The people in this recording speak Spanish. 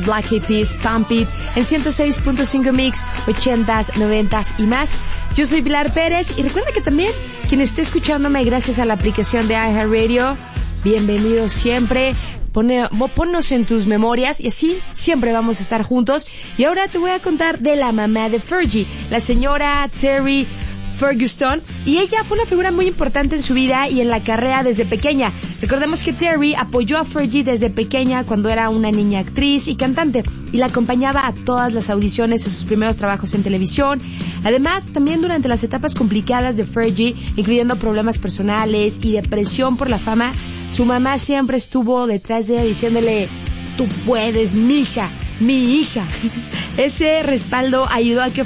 Black Eyed Peas, Pump It, en 106.5 Mix, 80s, 90s y más. Yo soy Pilar Pérez y recuerda que también quien esté escuchándome gracias a la aplicación de iHeartRadio, bienvenido siempre. Ponnos en tus memorias y así siempre vamos a estar juntos. Y ahora te voy a contar de la mamá de Fergie, la señora Terry Ferguson, y ella fue una figura muy importante en su vida y en la carrera desde pequeña. Recordemos que Terry apoyó a Fergie desde pequeña cuando era una niña actriz y cantante y la acompañaba a todas las audiciones en sus primeros trabajos en televisión. Además, también durante las etapas complicadas de Fergie, incluyendo problemas personales y depresión por la fama, su mamá siempre estuvo detrás de ella diciéndole: tú puedes, mi hija. Ese respaldo ayudó a que